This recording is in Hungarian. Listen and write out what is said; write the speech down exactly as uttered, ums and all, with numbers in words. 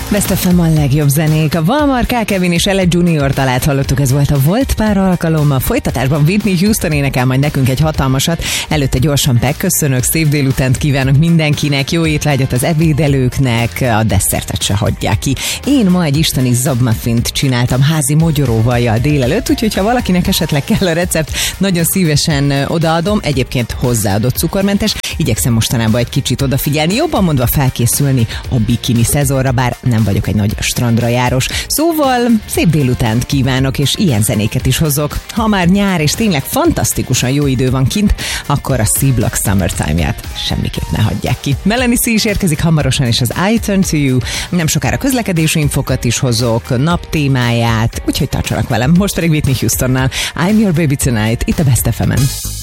Best ef em a legjobb zenék. A Valmar, K. Kevin és Ella Junior talát hallottuk, ez volt a Volt pár alkalom. A folytatásban Whitney Houston énekel majd nekünk egy hatalmasat. Előtte gyorsan megköszönök, szép délutánt kívánok mindenkinek, jó étvágyat az ebédelőknek, a desszertet se hagyják ki. Én ma egy isteni zabmuffint csináltam házi mogyoróvajjal délelőtt, úgyhogy ha valakinek esetleg kell a recept, nagyon szívesen odaadom. Egyébként hozzáadott cukormentes. Igyekszem mostanában egy kicsit odafigyelni, jobban mondva felkészülni a bikini szezonra, bár nem vagyok egy nagy strandra járós. Szóval szép délutánt kívánok, és ilyen zenéket is hozok. Ha már nyár és tényleg fantasztikusan jó idő van kint, akkor a C-Block Summertime-ját semmiképp ne hagyják ki. Melanie C is érkezik hamarosan, és az I Turn to You. Nem sokára közlekedési infokat is hozok, nap témáját, úgyhogy tartsanak velem. Most pedig Whitney Houstonnal. I'm Your Baby Tonight, itt a Best ef emen.